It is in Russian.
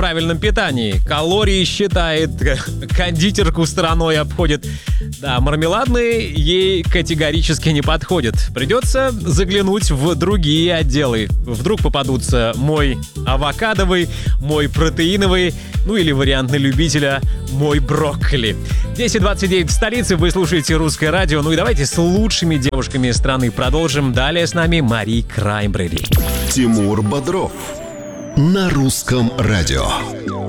правильном питании. Калории считает, кондитерку стороной обходит. Да, мармеладные ей категорически не подходят. Придется заглянуть в другие отделы. Вдруг попадутся мой авокадовый, мой протеиновый, ну или вариант на любителя мой брокколи. 10:29 в столице, вы слушаете Русское радио. Ну и давайте с лучшими девушками страны продолжим. Далее с нами Мари Краймбрери. Тимур Бодров на Русском радио.